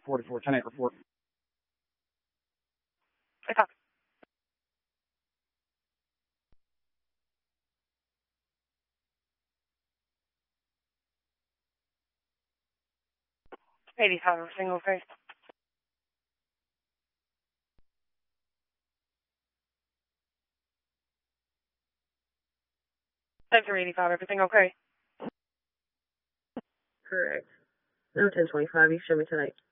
44, 10-8 report. I copy. Everything okay? Sector 85, everything okay? Correct. No, 1025, you showed me tonight.